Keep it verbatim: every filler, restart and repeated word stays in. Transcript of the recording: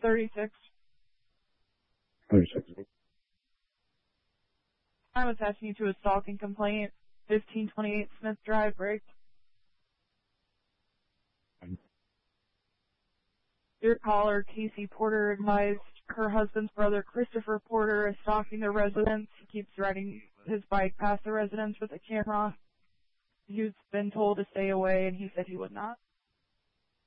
thirty-six. thirty-six. I'm attaching you to a stalking complaint. fifteen twenty-eight Smith Drive, Brick. Your caller, Casey Porter, advised her husband's brother, Christopher Porter, is stalking the residence. He keeps riding his bike past the residence with a camera. He's been told to stay away, and he said he would not.